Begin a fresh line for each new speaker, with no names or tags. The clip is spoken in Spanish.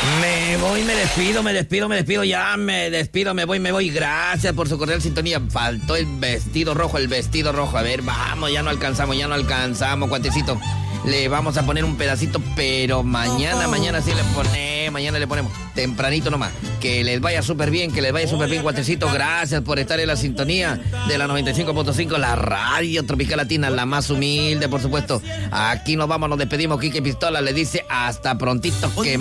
Ya me voy. Gracias por su cordial sintonía. Faltó el vestido rojo. A ver, vamos, ya no alcanzamos, cuatecito. Le vamos a poner un pedacito, pero mañana sí le ponemos tempranito nomás. Que les vaya súper bien, cuatecito. Gracias por estar en la sintonía de la 95.5, la radio tropical latina, la más humilde, por supuesto. Aquí nos despedimos. Quique Pistola le dice hasta prontito, que